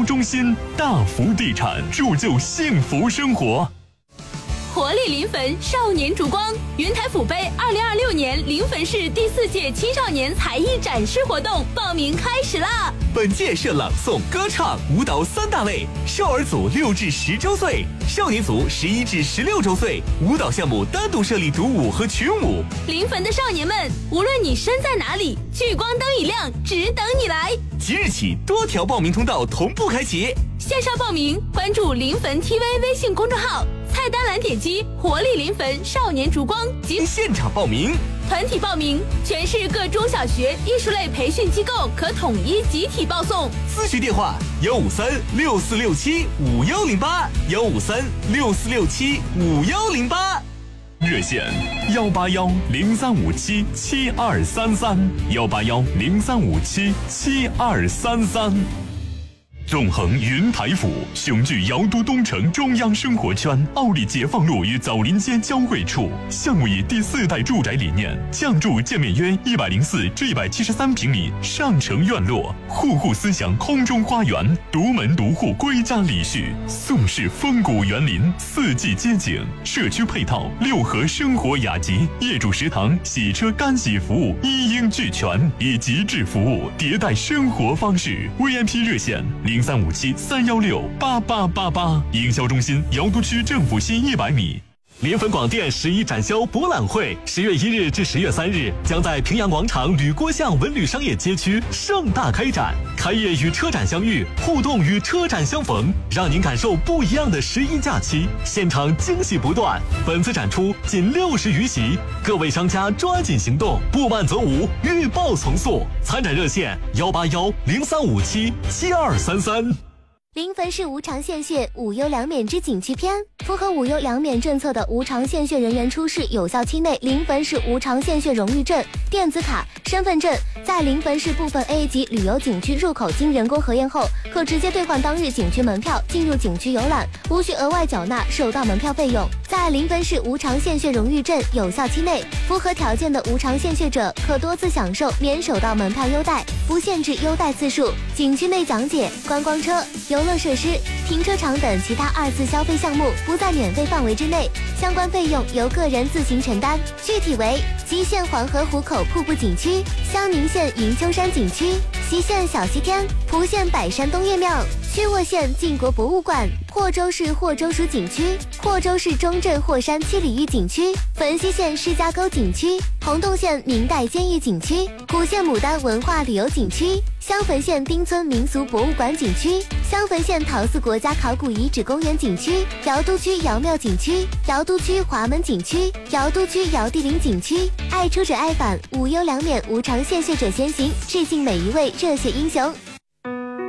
中心，大福地产铸就幸福生活。 活力临汾少年烛光云台府杯2026年临汾市第4届青少年才艺展示活动报名开始啦！ 本届设朗诵、歌唱、舞蹈3大类，少儿组6至10周岁，少年组11至16周岁。舞蹈项目单独设立独舞和群舞。 临汾的少年们，无论你身在哪里，聚光灯一亮，只等你来。 即日起，多条报名通道同步开启。 线上报名，关注临汾 TV 微信公众号，菜单栏点击活力临汾少年烛光及现场报名。 团体报名，全市各中小学艺术类培训机构可统一集体报送。 咨询电话153-6467-5108，153-6467-5108。 热线181-0357-7233，181-0357-7233。纵横云台府，雄踞瑶都东城中央生活圈，奥利解放路与枣林街交汇处。项目以第4代住宅理念，降筑建面约104至173平米上城院落，户户思想空中花园，独门独户归家礼序，宋式风谷园林，4季街景，社区配套6合生活雅集，业主食堂、洗车干洗服务一应俱全，以极致服务迭代生活方式。VIP 热线0357-316-8888，营销中心瑶都区政府西100米。 临汾广电11展销博览会10月1日至10月3日将在平阳广场吕郭巷文旅商业街区盛大开展，开业与车展相遇，互动与车展相逢，让您感受不一样的11假期，现场惊喜不断。本次展出仅60余席，各位商家抓紧行动，不慢则无，预报从速。参展热线181-0357-7233。 临汾市无偿献血无忧两免之景区篇，符合无忧两免政策的无偿献血人员出示有效期内临汾市无偿献血荣誉证、电子卡、身份证，在临汾市部分 A 级旅游景区入口经人工核验后，可直接兑换当日景区门票进入景区游览，无需额外缴纳首到门票费用。在临汾市无偿献血荣誉证有效期内，符合条件的无偿献血者可多次享受免首到门票优待，不限制优待次数。景区内讲解、观光车、游乐设施、停车场等其他2次消费项目不在免费范围之内，相关费用由个人自行承担。具体为：吉县黄河湖口瀑布景区、襄宁县云丘山景区、隰县小西天、蒲县百山东岳庙、曲沃县晋国博物馆、霍州市霍州属景区、霍州市中镇霍山七里峪景区、汾西县释迦沟景区、洪洞县明代监狱景区、古县牡丹文化旅游景区、襄汾县丁村民俗博物馆景区、襄汾县陶寺国家考古遗址公园景区、瑶都区瑶庙景区、瑶都区华门景区、瑶都区瑶地陵景区。爱出者爱返，无忧两免无偿献血者先行，致敬每一位热血英雄。